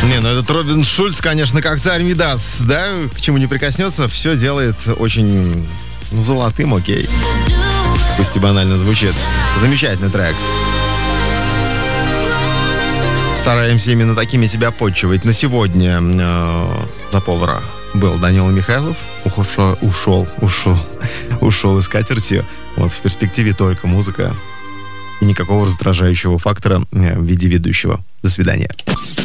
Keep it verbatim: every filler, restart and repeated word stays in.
Не, ну этот Робин Шульц, конечно, как царь Мидас, да? К чему не прикоснется, все делает очень, ну, золотым, окей. Пусть и банально звучит. Замечательный трек. Стараемся именно такими тебя подчивать. На сегодня э, за повара был Данила Михайлов. Ушел, ушел, ушел, ушел из скатертью. Вот в перспективе только музыка и никакого раздражающего фактора в виде ведущего. До свидания.